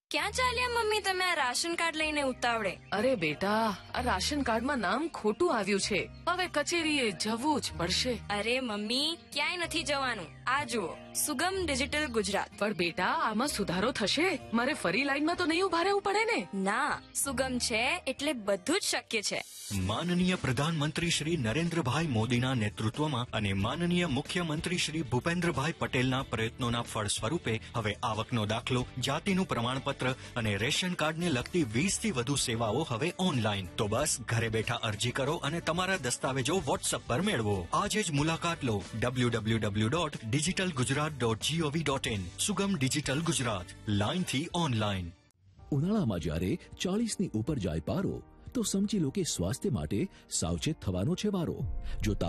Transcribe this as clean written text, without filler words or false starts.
ક્યાં ચાલ્યા મમ્મી તમે આ રાશન કાર્ડ લઈને ઉતાવળે? અરે બેટા, આ રાશન કાર્ડમાં નામ ખોટું આવ્યું છે, હવે કચેરીએ જવું જ પડશે. અરે મમ્મી, ક્યાંય નથી જવાનું. આ જુઓ, સુગમ ડિજિટલ ગુજરાત. પણ બેટા, આમાં સુધારો થશે? મારે ફરી લાઈનમાં તો નહીં ઉભા રહેવું પડે ને? ના, સુગમ છે એટલે બધું જ શક્ય છે. માનનીય પ્રધાનમંત્રી શ્રી નરેન્દ્રભાઈ મોદીના નેતૃત્વમાં અને માનનીય મુખ્યમંત્રી શ્રી ભૂપેન્દ્રભાઈ પટેલના પ્રયત્નોના ફળ સ્વરૂપે હવે આવકનો દાખલો, જાતિનું પ્રમાણપત્ર અને રેશન કાર્ડને લગતી 20 થી વધુ સેવાઓ હવે ઓનલાઈન. તો બસ ઘરે બેઠા અરજી કરો અને તમારા દસ્તાવેજો વોટ્સએપ પર મેળવો. આજે જ મુલાકાત લો www.digitalgujarat.gov.in. સુગમ ડિજિટલ ગુજરાત, લાઈનથી ઓનલાઈન. ઉનાળામાં જ્યારે 40ની ઉપર જાય પારો, તો સમજી લો કે સ્વાસ્થ્ય માટે સાવચેત થવાનો છે વારો. જો